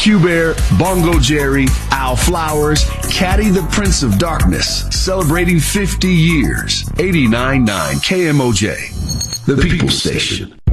Q-Bear, Bongo Jerry, Al Flowers, Caddy the Prince of Darkness, celebrating 50 years. 89.9 KMOJ, the People Station.